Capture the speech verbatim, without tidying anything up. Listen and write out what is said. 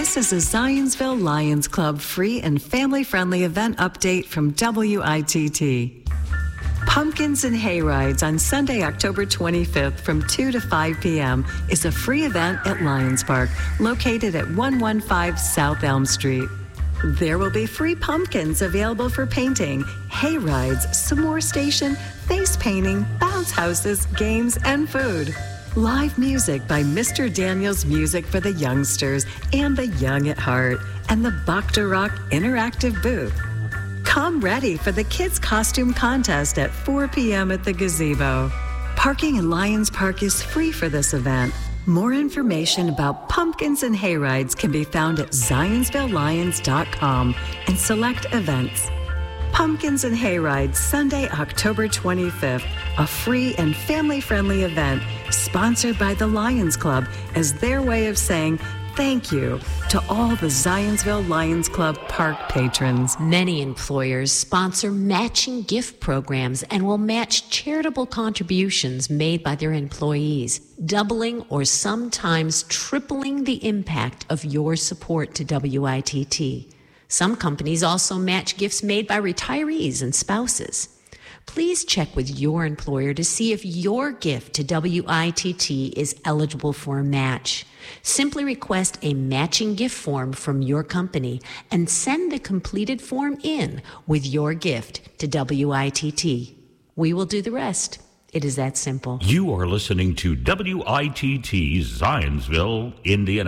This is a Zionsville Lions Club free and family-friendly event update from W I T T. Pumpkins and Hayrides on Sunday, October twenty-fifth from two to five p.m. is a free event at Lions Park, located at one fifteen South Elm Street. There will be free pumpkins available for painting, hay rides, s'more station, face painting, bounce houses, games, and food. Live music by Mister Daniels Music for the Youngsters and the Young at Heart, and the Bacta Rock Interactive Booth. Come ready for the Kids Costume Contest at four p.m. at the Gazebo. Parking in Lions Park is free for this event. More information about pumpkins and hayrides can be found at zionsville lions dot com and select events. Pumpkins and Hayrides, Sunday, October twenty-fifth, a free and family-friendly event sponsored by the Lions Club as their way of saying thank you to all the Zionsville Lions Club Park patrons. Many employers sponsor matching gift programs and will match charitable contributions made by their employees, doubling or sometimes tripling the impact of your support to W I T T. Some companies also match gifts made by retirees and spouses. Please check with your employer to see if your gift to W I T T is eligible for a match. Simply request a matching gift form from your company and send the completed form in with your gift to W I T T. We will do the rest. It is that simple. You are listening to W I T T Zionsville, Indiana.